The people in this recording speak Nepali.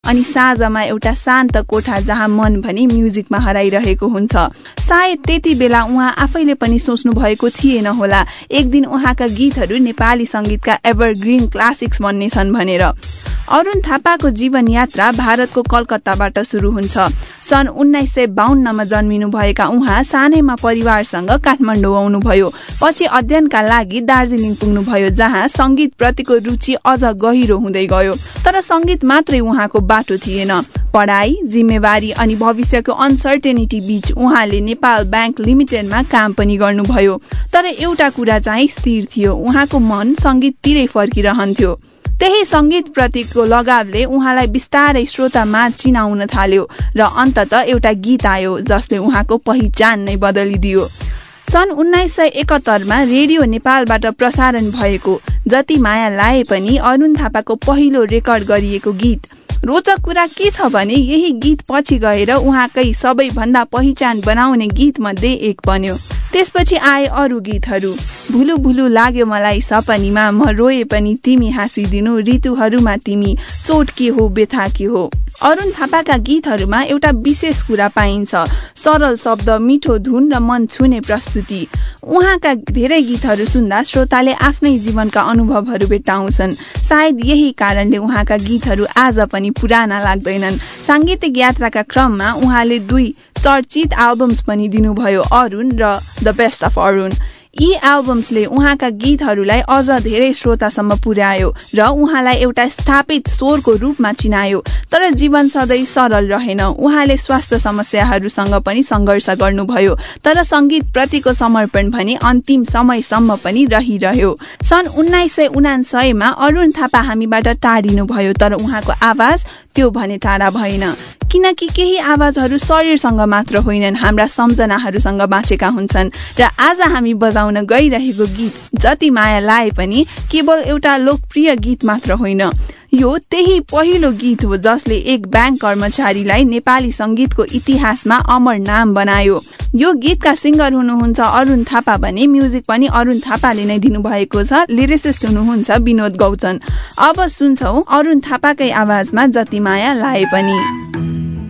अनि साँझमा एउटा शान्त कोठा जहाँ मन भने म्युजिकमा हराइरहेको हुन्छ। सायद त्यति बेला उहाँ आफैले पनि सोच्नु भएको थिएन होला एक दिन उहाँका गीतहरू नेपाली संगीतका एभरग्रीन क्लासिक्स बन्नेछन् भनेर। अरुण थापाको जीवन यात्रा भारतको कलकत्ताबाट सुरु हुन्छ। सन् 1952मा जन्मिनु भएका उहाँ सानैमा परिवारसँग काठमाडौँ आउनुभयो। पछि अध्ययनका लागि दार्जिलिङ पुग्नुभयो, जहाँ संगीत प्रतिको रुचि अझ गहिरो हुँदै गयो। तर संगीत मात्रै उहाँको बाटो थिएन। पढाइ, जिम्मेवारी अनि भविष्यको अनसर्टेनिटी बीच उहाँले नेपाल बैंक लिमिटेडमा काम पनि गर्नुभयो। तर एउटा कुरा चाहिँ स्थिर थियो, उहाँको मन संगीततिरै फर्किरहन्थ्यो। त्यही संगीत प्रतिको लगावले उहाँलाई बिस्तारै श्रोतामा चिनाउन थाल्यो र अन्ततः एउटा गीत आयो जसले उहाँको पहिचान नै बदलिदियो। सन् 1971मा रेडियो नेपालबाट प्रसारण भएको जति माया लाए पनि अरुण थापाको पहिलो रेकर्ड गरिएको गीत। रोचक कुरा के छ भने यही गीत पछि गएर उहाँकै सबैभन्दा पहिचान बनाउने गीत मध्ये एक बन्यो। त्यसपछि आए अरू गीतहरू। भुलु भुलु लाग्यो मलाई सपनीमा, म रोए पनि तिमी हाँसिदिनु, ऋतुहरूमा तिमी, चोट के हो व्यथा के हो। अरुण थापाका गीतहरूमा एउटा विशेष कुरा पाइन्छ, सरल शब्द, मिठो धुन र मन छुने प्रस्तुति। उहाँका धेरै गीतहरू सुन्दा श्रोताले आफ्नै जीवनका अनुभवहरू भेट्टाउँछन्। सायद यही कारणले उहाँका गीतहरू आज पनि पुराना लाग्दैनन्। सांगीतिक यात्राका क्रममा उहाँले 2 चर्चित एल्बम्स पनि दिनुभयो, अरुण र द बेस्ट अफ अरुण। यी एल्बम्सले उहाँका गीतहरूलाई अझ धेरै श्रोतासम्म पुर्यायो र उहाँलाई एउटा स्थापित स्वरको रूपमा चिनायो। तर जीवन सधैँ सरल रहेन। उहाँले स्वास्थ्य समस्याहरूसँग पनि सङ्घर्ष गर्नुभयो, तर सङ्गीत प्रतिको समर्पण भने अन्तिम समयसम्म पनि रहिरह्यो। सन् 1999मा अरुण थापा हामीबाट टाढिनुभयो, तर उहाँको आवाज त्यो भने टाढा भएन। किनकि केही आवाजहरू शरीरसँग मात्र होइनन्, हाम्रा सम्झनाहरूसँग बाँचेका हुन्छन्। र आज हामी बजाउन गइरहेको गीत जति माया लाए पनि केवल एउटा लोकप्रिय गीत मात्र होइन, यो त्यही पहिलो गीत हो जसले एक ब्याङ्क कर्मचारीलाई नेपाली संगीतको इतिहासमा अमर नाम बनायो। यो गीतका सिङ्गर हुनुहुन्छ अरुण थापा भने म्युजिक पनि अरुण थापाले नै दिनुभएको छ। लिरिसिस्ट हुनुहुन्छ विनोद गौचन। अब सुन्छौं अरुण थापाकै आवाजमा जति माया लाए पनि।